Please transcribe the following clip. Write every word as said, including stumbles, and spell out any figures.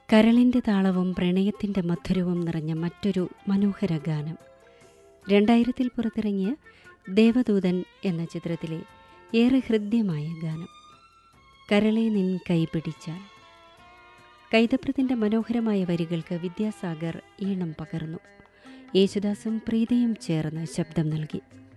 കരളിൻ്റെ താളവും പ്രണയത്തിൻ്റെ മധുരവും നിറഞ്ഞ മറ്റൊരു മനോഹര ഗാനം. രണ്ടായിരത്തിൽ പുറത്തിറങ്ങിയ ദേവദൂതൻ എന്ന ചിത്രത്തിലെ ഏറെ ഹൃദ്യമായ ഗാനം. കരളെ നിൻ കൈപിടിച്ചാൽ. കൈതപ്രത്തിൻ്റെ മനോഹരമായ വരികൾക്ക് വിദ്യാസാഗർ ഈണം പകർന്നു. യേശുദാസും പ്രീതിയും ചേർന്ന് ശബ്ദം നൽകി.